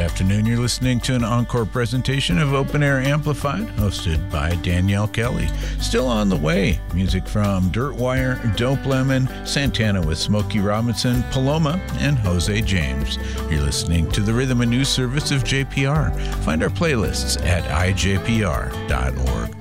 afternoon. You're listening to an encore presentation of Open Air Amplified, hosted by Danielle Kelly. Still on the way, music from Dirtwire, Dope Lemon, Santana with Smokey Robinson, Paloma, and Jose James. You're listening to the Rhythm and News Service of JPR. Find our playlists at ijpr.org.